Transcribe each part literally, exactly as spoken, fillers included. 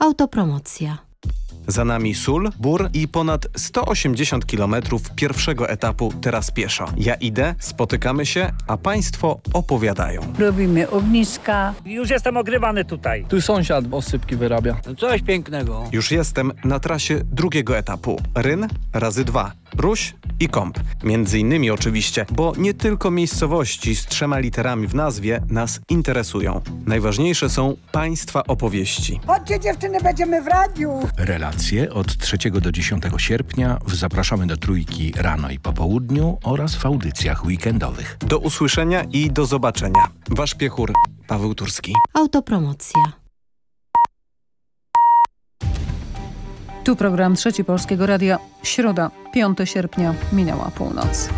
Autopromocja. Za nami Sól, Bór i ponad sto osiemdziesiąt kilometrów pierwszego etapu teraz pieszo. Ja idę, spotykamy się, a państwo opowiadają. Robimy ogniska. Już jestem ogrywany tutaj. Tu sąsiad osypki wyrabia. No coś pięknego. Już jestem na trasie drugiego etapu. Ryn razy dwa. Ruś i Kąp. Między innymi oczywiście, bo nie tylko miejscowości z trzema literami w nazwie nas interesują. Najważniejsze są państwa opowieści. Chodźcie dziewczyny, będziemy w radiu. Relacje od trzeciego do dziesiątego sierpnia w Zapraszamy do Trójki rano i po południu oraz w audycjach weekendowych. Do usłyszenia i do zobaczenia. Wasz piechur Paweł Turski. Autopromocja. Tu program Trzeci Polskiego Radia. Środa, piątego sierpnia, minęła północ.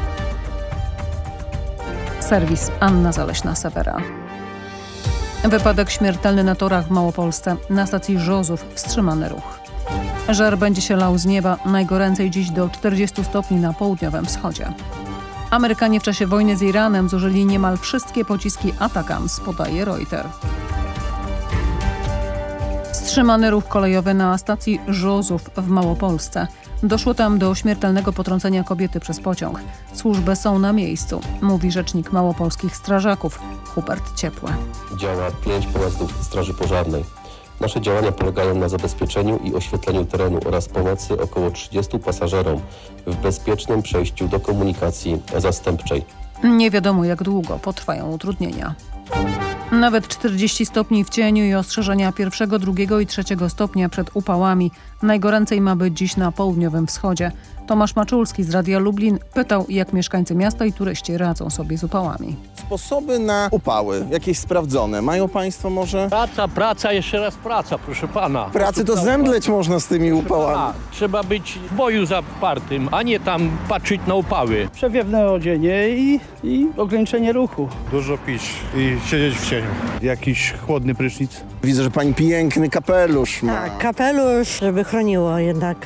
Serwis Anna Zaleśna-Sewera. Wypadek śmiertelny na torach w Małopolsce. Na stacji Żozów wstrzymany ruch. Żar będzie się lał z nieba, najgoręcej dziś do czterdziestu stopni na południowym wschodzie. Amerykanie w czasie wojny z Iranem zużyli niemal wszystkie pociski Atacams, podaje Reuters. Wstrzymany ruch kolejowy na stacji Żozów w Małopolsce. Doszło tam do śmiertelnego potrącenia kobiety przez pociąg. Służby są na miejscu, mówi rzecznik małopolskich strażaków Hubert Ciepłe. Działa pięć pojazdów Straży Pożarnej. Nasze działania polegają na zabezpieczeniu i oświetleniu terenu oraz pomocy około trzydziestu pasażerom w bezpiecznym przejściu do komunikacji zastępczej. Nie wiadomo, jak długo potrwają utrudnienia. Nawet czterdzieści stopni w cieniu i ostrzeżenia pierwszego, drugiego i trzeciego stopnia przed upałami. Najgoręcej ma być dziś na południowym wschodzie. Tomasz Maczulski z Radia Lublin pytał, jak mieszkańcy miasta i turyści radzą sobie z upałami. Sposoby na upały, jakieś sprawdzone. Mają państwo może? Praca, praca, jeszcze raz praca, proszę pana. Pracy to zemdleć można z tymi upałami. A, trzeba być w boju zapartym, a nie tam patrzeć na upały. Przewiewne odzienie i, i ograniczenie ruchu. Dużo pić i siedzieć w cieniu. Jakiś chłodny prysznic. Widzę, że pani piękny kapelusz ma. Tak, kapelusz, żeby chroniło jednak.